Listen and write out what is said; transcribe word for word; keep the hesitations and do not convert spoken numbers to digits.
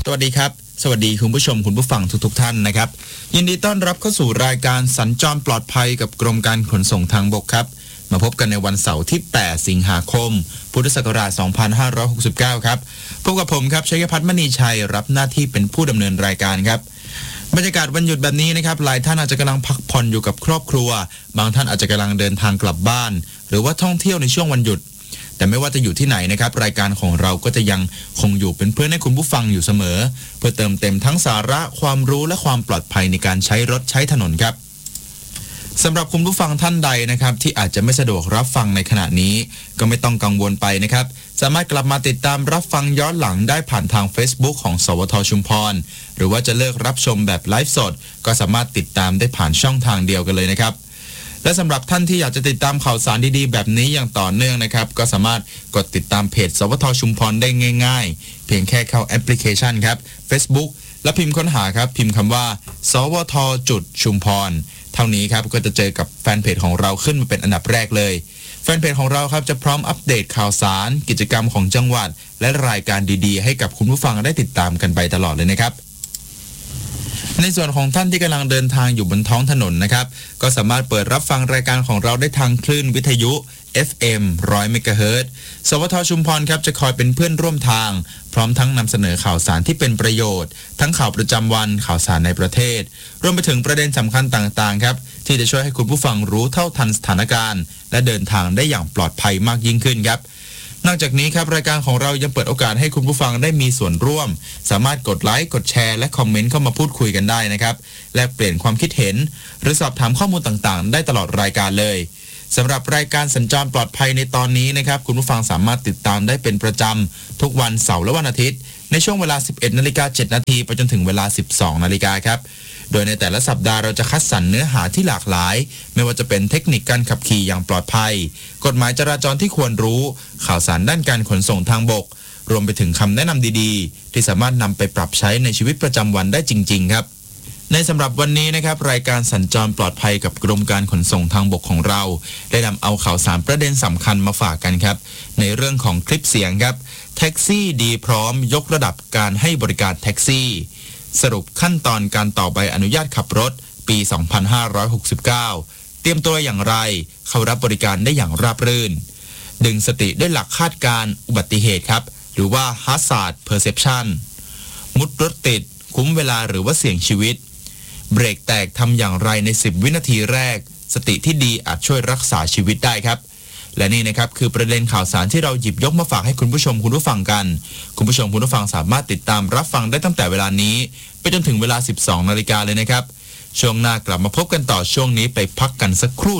วัสดีครับสวัสดีคุณผู้ชมคุณผู้ฟังทุกๆท่านนะครับยินดีต้อนรับเข้าสู่รายการสัญจรปลอดภัยกับกรมการขนส่งทางบกครับมาพบกันในวันเสาร์ที่แปดสิงหาคมพุทธศักราชสองพันห้าร้อยหกสิบเก้าครับพบกับผมครับชัยพัฒน์มณีชัยรับหน้าที่เป็นผู้ดำเนินรายการครับบรรยากาศวันหยุดแบบนี้นะครับหลายท่านอาจจะกำลังพักผ่อนอยู่กับครอบครัวบางท่านอาจจะกำลังเดินทางกลับบ้านหรือว่าท่องเที่ยวในช่วงวันหยุดแต่ไม่ว่าจะอยู่ที่ไหนนะครับรายการของเราก็จะยังคงอยู่เป็นเพื่อนให้คุณผู้ฟังอยู่เสมอเพื่อเติมเต็มทั้งสาระความรู้และความปลอดภัยในการใช้รถใช้ถนนครับสำหรับคุณผู้ฟังท่านใดนะครับที่อาจจะไม่สะดวกรับฟังในขณะนี้ก็ไม่ต้องกังวลไปนะครับสามารถกลับมาติดตามรับฟังย้อนหลังได้ผ่านทาง Facebook ของสวทชุมพรหรือว่าจะเลือกรับชมแบบไลฟ์สดก็สามารถติดตามได้ผ่านช่องทางเดียวกันเลยนะครับและสำหรับท่านที่อยากจะติดตามข่าวสารดีๆแบบนี้อย่างต่อเนื่องนะครับก็สามารถกดติดตามเพจสวทชุมพรได้ง่ายๆเพียงแค่เข้าแอปพลิเคชันครับ Facebook แล้วพิมพ์ค้นหาครับพิมพ์คำว่าสวทจุดชุมพรเท่านี้ครับก็จะเจอกับแฟนเพจของเราขึ้นมาเป็นอันดับแรกเลยแฟนเพจของเราครับจะพร้อมอัปเดตข่าวสารกิจกรรมของจังหวัดและรายการดีๆให้กับคุณผู้ฟังได้ติดตามกันไปตลอดเลยนะครับในส่วนของท่านที่กำลังเดินทางอยู่บนท้องถนนนะครับก็สามารถเปิดรับฟังรายการของเราได้ทางคลื่นวิทยุ เอฟ เอ็ม หนึ่งร้อย เมกะเฮิรตซ์สวทชุมพรครับจะคอยเป็นเพื่อนร่วมทางพร้อมทั้งนำเสนอข่าวสารที่เป็นประโยชน์ทั้งข่าวประจำวันข่าวสารในประเทศรวมไปถึงประเด็นสำคัญต่างๆครับที่จะช่วยให้คุณผู้ฟังรู้เท่าทันสถานการณ์และเดินทางได้อย่างปลอดภัยมากยิ่งขึ้นครับนอกจากนี้ครับรายการของเรายังเปิดโอกาสให้คุณผู้ฟังได้มีส่วนร่วมสามารถกดไลค์กดแชร์และคอมเมนต์เข้ามาพูดคุยกันได้นะครับแลกเปลี่ยนความคิดเห็นหรือสอบถามข้อมูลต่างๆได้ตลอดรายการเลยสำหรับรายการสัญจรปลอดภัยในตอนนี้นะครับคุณผู้ฟังสามารถติดตามได้เป็นประจำทุกวันเสาร์และวันอาทิตย์ในช่วงเวลา สิบเอ็ดนาฬิกาเจ็ดนาทีไปจนถึงเวลา สิบสองนาฬิกาครับโดยในแต่ละสัปดาห์เราจะคัดสรรเนื้อหาที่หลากหลายไม่ว่าจะเป็นเทคนิคการขับขี่อย่างปลอดภัยกฎหมายจราจรที่ควรรู้ข่าวสารด้านการขนส่งทางบกรวมไปถึงคำแนะนำดีๆที่สามารถนำไปปรับใช้ในชีวิตประจำวันได้จริงๆครับในสำหรับวันนี้นะครับรายการสัญจรปลอดภัยกับกรมการขนส่งทางบกของเราได้นำเอาข่าวสารประเด็นสำคัญมาฝากกันครับในเรื่องของคลิปเสียงครับแท็กซี่ดีพร้อมยกระดับการให้บริการแท็กซี่สรุปขั้นตอนการต่อใบอนุญาตขับรถปี สองพันห้าร้อยหกสิบเก้า เตรียมตัวอย่างไรเข้ารับบริการได้อย่างราบรื่นดึงสติด้วยหลักคาดการณ์อุบัติเหตุครับหรือว่า Hazard Perception มุดรถติดคุ้มเวลาหรือว่าเสี่ยงชีวิตเบรกแตกทำอย่างไรในสิบวินาทีแรกสติที่ดีอาจช่วยรักษาชีวิตได้ครับและนี่นะครับคือประเด็นข่าวสารที่เราหยิบยกมาฝากให้คุณผู้ชมคุณผู้ฟังกันคุณผู้ชมคุณผู้ฟังสามารถติดตามรับฟังได้ตั้งแต่เวลานี้ไปจนถึงเวลา สิบสองนาฬิกาเลยนะครับช่วงหน้ากลับมาพบกันต่อช่วงนี้ไปพักกันสักครู่